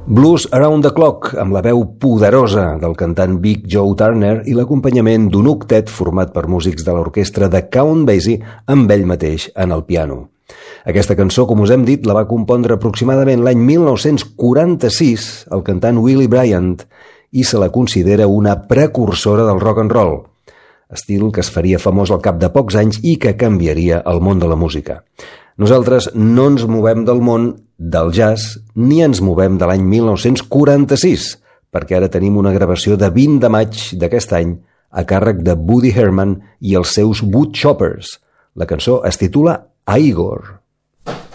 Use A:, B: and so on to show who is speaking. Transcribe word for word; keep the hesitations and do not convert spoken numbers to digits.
A: Blues Around the Clock, amb la veu poderosa del cantant Big Joe Turner i l'acompanyament d'un octet format per músics de l'orquestra de Count Basie amb ell mateix en el piano. Aquesta cançó, com us hem dit, la va compondre aproximadament l'any mil nou-cents quaranta-sis el cantant Willie Bryant i se la considera una precursora del rock and roll, estil que es faria famós al cap de pocs anys i que canviaria el món de la música. Nosaltres no ens movem del món del jazz ni ens movem de l'any mil nou-cents quaranta-sis, perquè ara tenim una gravació de vint de maig d'aquest any a càrrec de Woody Herman i els seus Woodchoppers. La cançó es titula Igor.